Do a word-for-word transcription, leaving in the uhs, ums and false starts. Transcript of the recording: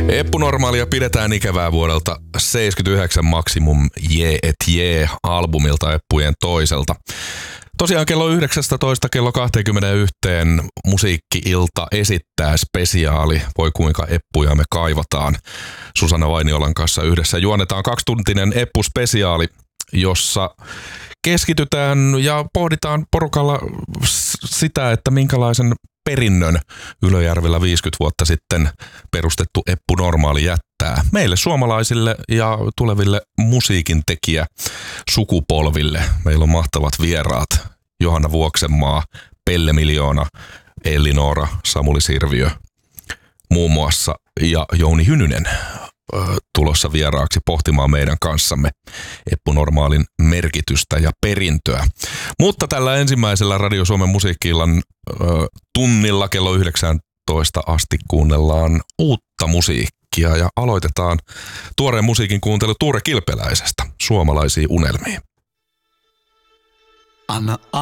Eppu Normaalia pidetään ikävää vuodelta seitsemänkymmentäyhdeksän Maximum Jee et Jee albumilta Eppujen toiselta. Tosiaan kello yhdeksästätoista kello kaksikymmentäyksi musiikki-ilta esittää spesiaali. Voi kuinka Eppuja me kaivataan. Susanna Vainiolan kanssa yhdessä juonetaan kaksituntinen Eppu-spesiaali, jossa keskitytään ja pohditaan porukalla sitä, että minkälaisen perinnön Ylöjärvellä viisikymmentä vuotta sitten perustettu Eppu Normaali jättää meille suomalaisille ja tuleville musiikin tekijä sukupolville. Meillä on mahtavat vieraat: Johanna Vuoksenmaa, Pelle Miljoona, Ellinora, Samuli Sirviö muun muassa ja Jouni Hynynen tulossa vieraaksi pohtimaan meidän kanssamme Eppu Normaalin merkitystä ja perintöä. Mutta tällä ensimmäisellä Radio Suomen musiikki-illan tunnilla kello yhdeksäntoista asti kuunnellaan uutta musiikkia ja aloitetaan tuoreen musiikin kuuntelu Tuure Kilpeläisestä, Suomalaisia unelmia. Anna